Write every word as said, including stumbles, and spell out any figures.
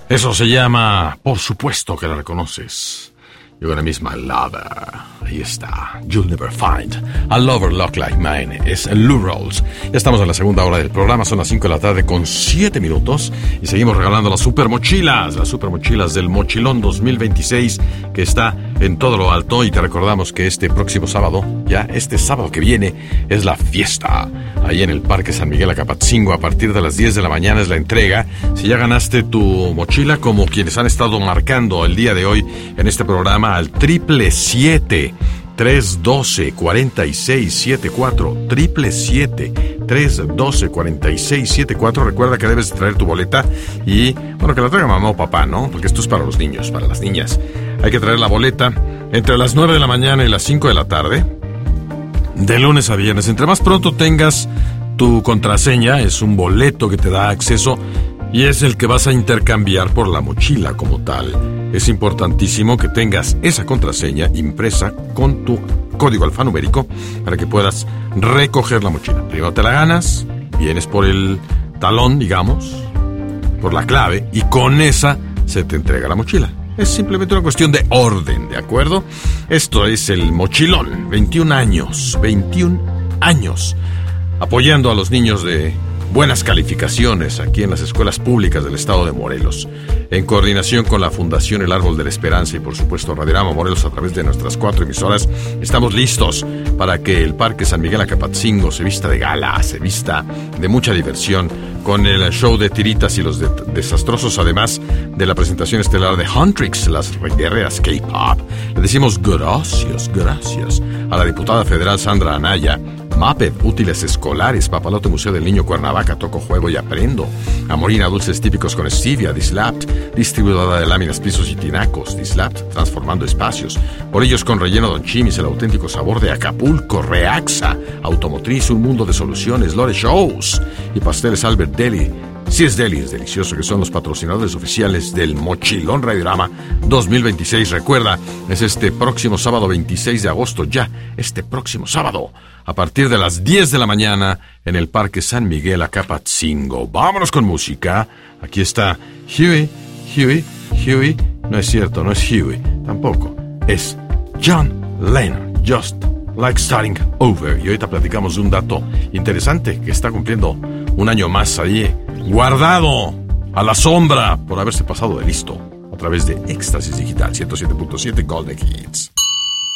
Eso se llama, por supuesto que la reconoces. You're gonna miss my lover. Ahí está. You'll never find a lover look like mine. Es Lou Rawls. Ya estamos en la segunda hora del programa. Son las cinco de la tarde con siete minutos. Y seguimos regalando las super mochilas. Las super mochilas del Mochilón dos mil veintiséis, que está en todo lo alto. Y te recordamos que este próximo sábado, ya este sábado que viene, es la fiesta. Ahí en el Parque San Miguel Acapatzingo, a partir de las diez de la mañana es la entrega. Si ya ganaste tu mochila, como quienes han estado marcando el día de hoy en este programa, al triple siete, tres doce, cuarenta y seis setenta y cuatro, triple siete, tres doce, cuarenta y seis setenta y cuatro. Recuerda que debes traer tu boleta y, bueno, que la traiga mamá o papá, ¿no? Porque esto es para los niños, para las niñas. Hay que traer la boleta entre las nueve de la mañana y las cinco de la tarde, de lunes a viernes. Entre más pronto tengas tu contraseña, es un boleto que te da acceso y es el que vas a intercambiar por la mochila como tal. Es importantísimo que tengas esa contraseña impresa con tu código alfanumérico para que puedas recoger la mochila. Primero te la ganas, vienes por el talón, digamos, por la clave, y con esa se te entrega la mochila. Es simplemente una cuestión de orden, ¿de acuerdo? Esto es el Mochilón, veintiún años, veintiún años, apoyando a los niños de buenas calificaciones aquí en las escuelas públicas del estado de Morelos, en coordinación con la Fundación El Árbol de la Esperanza y por supuesto Radiorama Morelos a través de nuestras cuatro emisoras. Estamos listos para que el Parque San Miguel Acapatzingo se vista de gala, se vista de mucha diversión, con el show de tiritas y los de- desastrosos, además de la presentación estelar de Huntrix, las guerreras K-pop. Le decimos gracias, gracias a la diputada federal Sandra Anaya, Maped, útiles escolares, Papalote Museo del Niño Cuernavaca, Toco Juego y Aprendo, Amorina, dulces típicos con stevia, Dislapt, distribuidora de láminas, pisos y tinacos, Dislapt, transformando espacios, Orillos con relleno Don Chimis, el auténtico sabor de Acapulco, Reaxa, Automotriz, un mundo de soluciones, Lore Shows y Pasteles Albert Deli. Si es Deli, es delicioso, que son los patrocinadores oficiales del Mochilón Radiorama dos mil veintiséis. Recuerda, es este próximo sábado veintiséis de agosto, ya, este próximo sábado, a partir de las diez de la mañana, en el Parque San Miguel Acapatzingo. Vámonos con música. Aquí está Huey, Huey, Huey. No es cierto, no es Huey, tampoco. Es John Lennon, Just Like Starting Over. Y ahorita platicamos de un dato interesante que está cumpliendo un año más ahí, guardado a la sombra por haberse pasado de listo a través de Éxtasis Digital ciento siete punto siete Golden Hits.